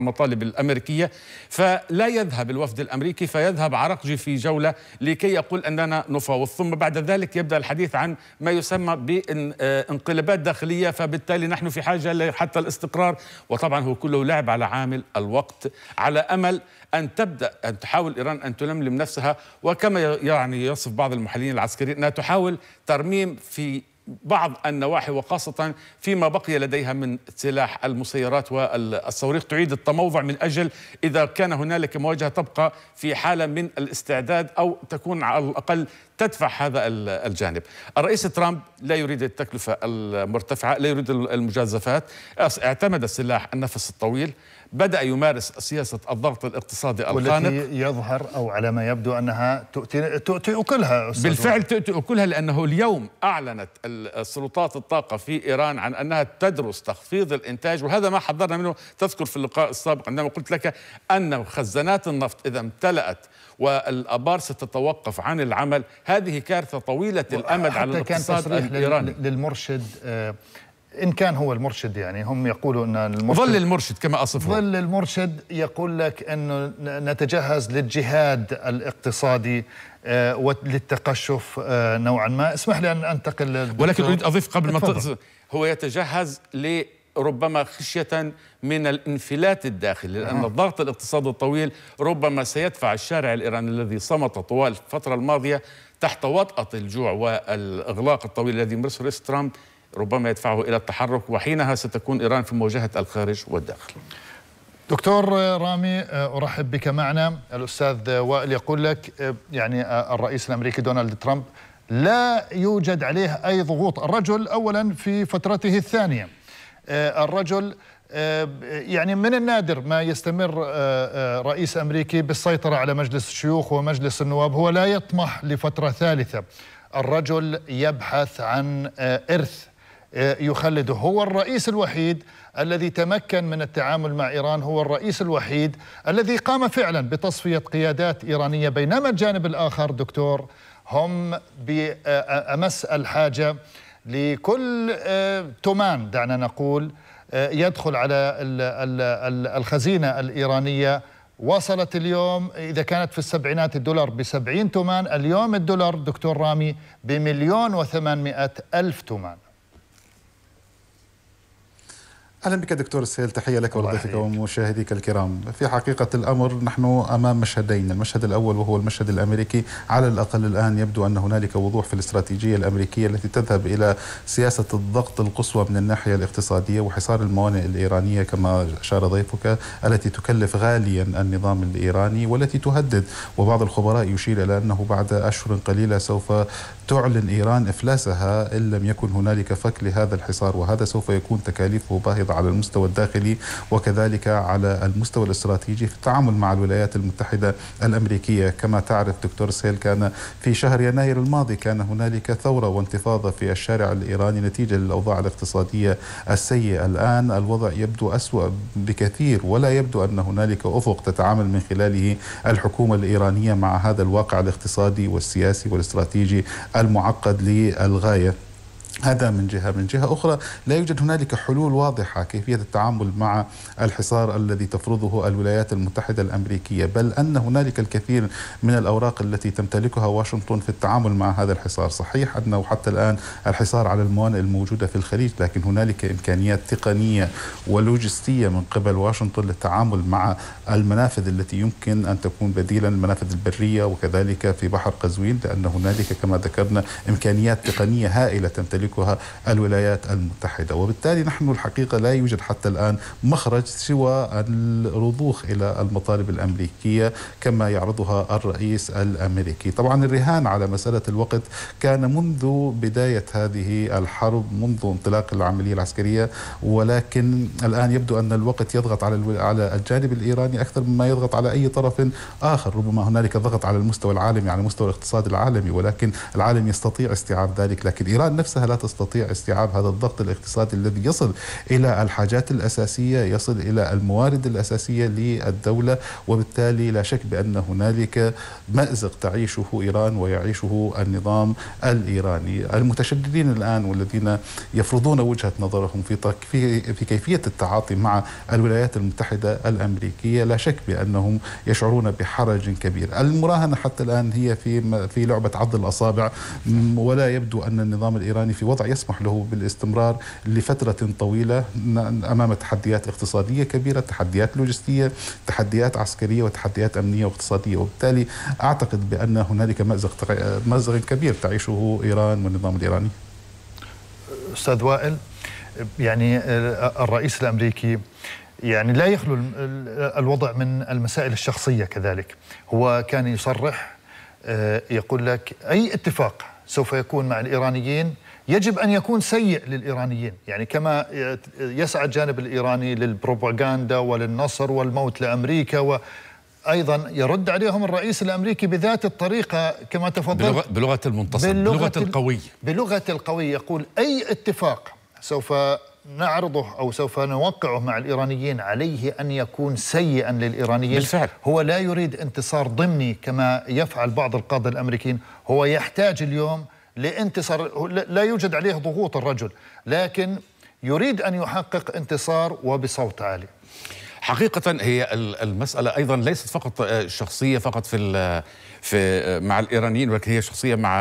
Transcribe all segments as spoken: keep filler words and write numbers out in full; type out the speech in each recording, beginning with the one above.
المطالب الأمريكية، فلا يذهب الوفد الأمريكي فيذهب عرقجي في جولة لكي يقول أننا نفاوض، ثم بعد ذلك يبدأ الحديث عن ما يسمى بانقلابات داخلية، فبالتالي نحن في حاجة حتى الاستقرار. وطبعا هو كله لعب على عامل الوقت، على أمل أن تبدأ أن تحاول إيران أن تلملم نفسها، وكما يعني يصف بعض المحللين العسكريين أنها تحاول ترميم في بعض النواحي، وخاصة فيما بقي لديها من سلاح المسيرات والصواريخ، تعيد التموضع من أجل إذا كان هنالك مواجهة تبقى في حالة من الاستعداد أو تكون على الأقل تدفع هذا الجانب. الرئيس ترامب لا يريد التكلفة المرتفعة، لا يريد المجازفات، اعتمد السلاح النفس الطويل، بدأ يمارس سياسة الضغط الاقتصادي الخانق، والتي يظهر أو على ما يبدو أنها تؤتي, تؤتي أكلها أستاذ. بالفعل تؤتي أكلها، لأنه اليوم أعلنت السلطات الطاقة في إيران عن أنها تدرس تخفيض الإنتاج، وهذا ما حذرنا منه. تذكر في اللقاء السابق عندما قلت لك أن خزانات النفط إذا امتلأت والآبار ستتوقف عن العمل، هذه كارثة طويلة الأمد على الاقتصاد الإيراني. للمرشد إن كان هو المرشد، يعني هم يقولوا أن المرشد ظل المرشد كما أصفه، ظل المرشد يقول لك أنه نتجهز للجهاد الاقتصادي وللتقشف نوعا ما. اسمح لي أن أنتقل، ولكن أريد أضيف قبل ما هو يتجهز ل ربما خشية من الانفلات الداخلي، لأن الضغط الاقتصادي الطويل ربما سيدفع الشارع الإيراني الذي صمت طوال الفترة الماضية تحت وطأة الجوع والإغلاق الطويل الذي يمارسه رئيس ترامب، ربما يدفعه إلى التحرك، وحينها ستكون إيران في مواجهة الخارج والداخل. دكتور رامي، أرحب بك معنا. الأستاذ وائل يقول لك يعني الرئيس الأمريكي دونالد ترامب لا يوجد عليه أي ضغوط. الرجل أولا في فترته الثانية، الرجل يعني من النادر ما يستمر رئيس أمريكي بالسيطرة على مجلس الشيوخ ومجلس النواب، هو لا يطمح لفترة ثالثة. الرجل يبحث عن إرث يخلده، هو الرئيس الوحيد الذي تمكن من التعامل مع إيران، هو الرئيس الوحيد الذي قام فعلا بتصفية قيادات إيرانية، بينما الجانب الآخر دكتور هم بأمس الحاجة لكل تومان دعنا نقول يدخل على الخزينة الإيرانية. وصلت اليوم إذا كانت في السبعينات الدولار بسبعين تومان، اليوم الدولار دكتور رامي بمليون وثمانمائة ألف تومان. أهلا بك دكتور سهيل، تحية لك ولضيفك ومشاهديك الكرام. في حقيقة الأمر نحن أمام مشهدين، المشهد الأول وهو المشهد الأمريكي، على الأقل الآن يبدو أن هنالك وضوح في الاستراتيجية الأمريكية التي تذهب إلى سياسة الضغط القصوى من الناحية الاقتصادية وحصار الموانئ الإيرانية كما أشار ضيفك، التي تكلف غاليا النظام الإيراني والتي تهدد، وبعض الخبراء يشير إلى أنه بعد أشهر قليلة سوف تعلن إيران إفلاسها إن لم يكن هنالك فك لهذا الحصار، وهذا سوف يكون تكاليفه باهظة على المستوى الداخلي وكذلك على المستوى الاستراتيجي في التعامل مع الولايات المتحدة الأمريكية. كما تعرف دكتور سهيل، كان في شهر يناير الماضي كان هنالك ثورة وانتفاضة في الشارع الإيراني نتيجة للأوضاع الاقتصادية السيئة. الآن الوضع يبدو أسوأ بكثير، ولا يبدو أن هنالك أفق تتعامل من خلاله الحكومة الإيرانية مع هذا الواقع الاقتصادي والسياسي والاستراتيجي المعقد للغاية. هذا من جهة. من جهة أخرى لا يوجد هنالك حلول واضحة كيفية التعامل مع الحصار الذي تفرضه الولايات المتحدة الأمريكية، بل أن هنالك الكثير من الأوراق التي تمتلكها واشنطن في التعامل مع هذا الحصار. صحيح أنه حتى الآن الحصار على الموانئ الموجودة في الخليج، لكن هنالك إمكانيات تقنية ولوجستية من قبل واشنطن للتعامل مع المنافذ التي يمكن أن تكون بديلا المنافذ البرية وكذلك في بحر قزوين، لأن هنالك كما ذكرنا إمكانيات تقنية هائلة تمتلكها الولايات المتحدة. وبالتالي نحن الحقيقة لا يوجد حتى الآن مخرج سوى الرضوخ إلى المطالب الأمريكية كما يعرضها الرئيس الأمريكي. طبعا الرهان على مسألة الوقت كان منذ بداية هذه الحرب، منذ انطلاق العملية العسكرية، ولكن الآن يبدو أن الوقت يضغط على على الجانب الإيراني أكثر مما يضغط على أي طرف آخر. ربما هنالك ضغط على المستوى العالمي، على مستوى الاقتصاد العالمي، ولكن العالم يستطيع استيعاب ذلك، لكن إيران نفسها لا تستطيع استيعاب هذا الضغط الاقتصادي الذي يصل إلى الحاجات الأساسية، يصل إلى الموارد الأساسية للدولة، وبالتالي لا شك بأن هنالك مأزق تعيشه إيران ويعيشه النظام الإيراني. المتشددين الآن والذين يفرضون وجهة نظرهم في في في كيفية التعاطي مع الولايات المتحدة الأمريكية لا شك بأنهم يشعرون بحرج كبير. المراهنة حتى الآن هي في في لعبة عض الأصابع، ولا يبدو أن النظام الإيراني في وضع يسمح له بالاستمرار لفترة طويلة أمام تحديات اقتصادية كبيرة، تحديات لوجستية، تحديات عسكرية وتحديات أمنية واقتصادية، وبالتالي أعتقد بأن هنالك مأزق مأزق كبير تعيشه إيران والنظام الإيراني. أستاذ وائل، يعني الرئيس الأمريكي يعني لا يخلو الوضع من المسائل الشخصية كذلك. هو كان يصرح يقول لك أي اتفاق سوف يكون مع الإيرانيين يجب أن يكون سيء للإيرانيين، يعني كما يسعى الجانب الإيراني للبروباغندا وللنصر والموت لأمريكا، وأيضا يرد عليهم الرئيس الأمريكي بذات الطريقة كما تفضلت، بلغة المنتصر، بلغة القوي، بلغة القوي. يقول أي اتفاق سوف نعرضه أو سوف نوقعه مع الإيرانيين عليه أن يكون سيئا للإيرانيين. بالفعل. هو لا يريد انتصار ضمني كما يفعل بعض القادة الأمريكيين، هو يحتاج اليوم لانتصار، لا يوجد عليه ضغوط الرجل، لكن يريد أن يحقق انتصار وبصوت عالي. حقيقة هي المسألة أيضا ليست فقط شخصية فقط في في مع الإيرانيين، ولكن هي شخصية مع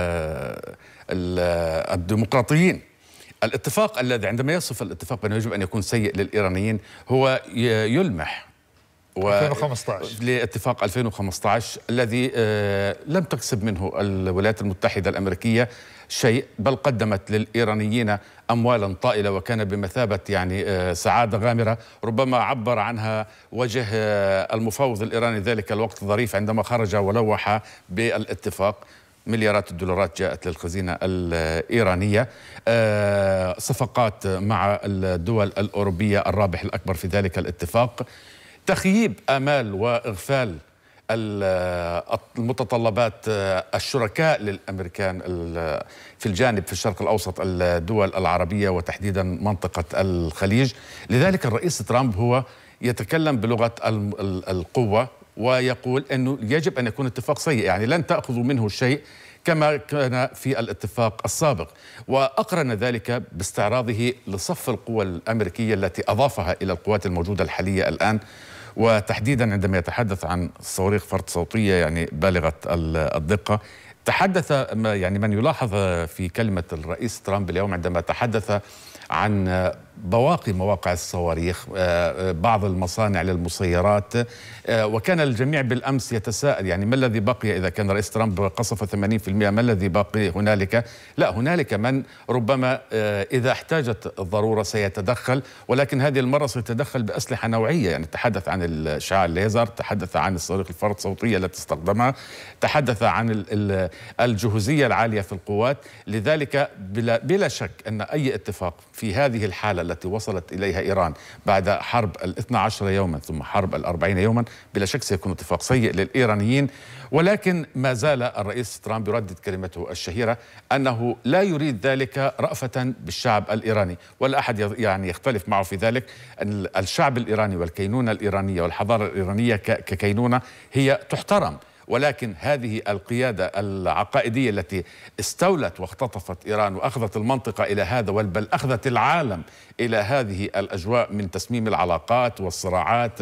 الديمقراطيين. الاتفاق الذي عندما يصف الاتفاق بأنه يجب أن يكون سيء للإيرانيين هو يلمح ألفين وخمسة عشر لاتفاق ألفين وخمسة عشر الذي لم تكسب منه الولايات المتحدة الأمريكية شيء، بل قدمت للإيرانيين أموالا طائلة وكان بمثابة يعني سعادة غامرة. ربما عبر عنها وجه المفاوض الإيراني ذلك الوقت ظريف عندما خرج ولوح بالاتفاق. مليارات الدولارات جاءت للخزينة الإيرانية، صفقات مع الدول الأوروبية الرابح الأكبر في ذلك الاتفاق، تخييب آمال وإغفال المتطلبات الشركاء للأمريكان في الجانب في الشرق الأوسط، الدول العربية وتحديدا منطقة الخليج. لذلك الرئيس ترامب هو يتكلم بلغة القوة ويقول أنه يجب أن يكون اتفاق سيء، يعني لن تأخذوا منه شيء كما كان في الاتفاق السابق، وأقرن ذلك باستعراضه لصف القوى الأمريكية التي أضافها إلى القوات الموجودة الحالية الآن، وتحديدا عندما يتحدث عن صواريخ فرد صوتية يعني بالغة الدقة. تحدث يعني من يلاحظ في كلمة الرئيس ترامب اليوم عندما تحدث عن بواقي مواقع الصواريخ، بعض المصانع للمسيرات، وكان الجميع بالأمس يتساءل يعني ما الذي بقي إذا كان رئيس ترامب قصف ثمانين بالمئة، ما الذي باقي هنالك؟ لا، هنالك من ربما إذا احتاجت الضرورة سيتدخل، ولكن هذه المرة سيتدخل بأسلحة نوعية. يعني تحدث عن الإشعاع الليزر، تحدث عن الصواريخ الفرد صوتية التي استخدمها، تحدث عن الجهوزية العالية في القوات. لذلك بلا, بلا شك أن أي اتفاق في هذه الحالة التي وصلت إليها إيران بعد حرب الاثنى عشر يوما ثم حرب الأربعين يوما بلا شك سيكون اتفاق سيء للإيرانيين. ولكن ما زال الرئيس ترامب يردد كلمته الشهيرة أنه لا يريد ذلك رأفة بالشعب الإيراني، ولا أحد يعني يختلف معه في ذلك. أن الشعب الإيراني والكينونة الإيرانية والحضارة الإيرانية ككينونة هي تحترم، ولكن هذه القيادة العقائدية التي استولت واختطفت إيران وأخذت المنطقة إلى هذا، بل أخذت العالم إلى هذه الأجواء من تسميم العلاقات والصراعات،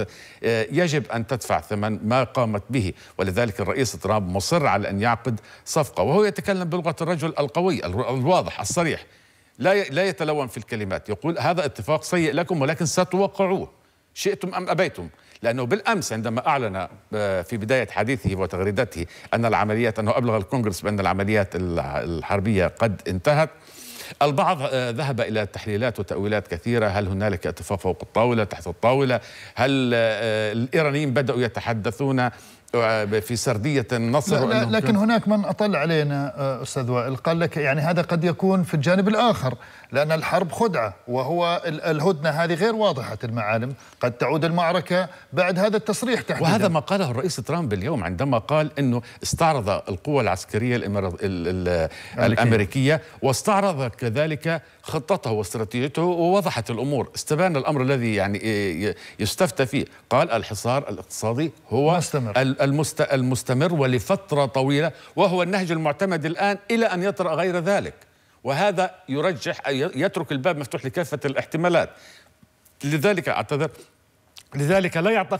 يجب أن تدفع ثمن ما قامت به. ولذلك الرئيس ترامب مصر على أن يعقد صفقة، وهو يتكلم بلغة الرجل القوي الواضح الصريح، لا لا يتلون في الكلمات. يقول هذا اتفاق سيء لكم ولكن ستوقعوه شئتم أم أبيتم. لأنه بالأمس عندما أعلن في بداية حديثه وتغريدته أن العمليات أنه أبلغ الكونغرس بأن العمليات الحربية قد انتهت، البعض ذهب إلى تحليلات وتأويلات كثيرة. هل هنالك اتفاق فوق الطاولة، تحت الطاولة؟ هل الإيرانيين بدأوا يتحدثون في سردية النصر. لا لا لكن هناك من أطل علينا أستاذ وائل، قال لك يعني هذا قد يكون في الجانب الآخر، لأن الحرب خدعة، وهو الهدنة هذه غير واضحة المعالم، قد تعود المعركة بعد هذا التصريح تحديدا. وهذا ما قاله الرئيس ترامب اليوم عندما قال أنه استعرض القوى العسكرية الأمريكية واستعرض كذلك خطته واستراتيجيته، ووضحت الأمور، استبان الأمر الذي يعني يستفتى فيه. قال الحصار الاقتصادي هو مستمر. المستمر ولفترة طويلة، وهو النهج المعتمد الآن إلى أن يطرأ غير ذلك، وهذا يرجح يترك الباب مفتوح لكافة الاحتمالات. لذلك أعتذر لذلك لا يعتقد